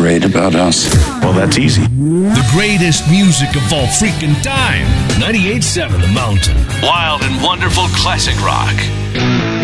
great about us? Well, that's easy. The greatest music of all freaking time. 98.7 The Mountain. Wild and wonderful classic rock.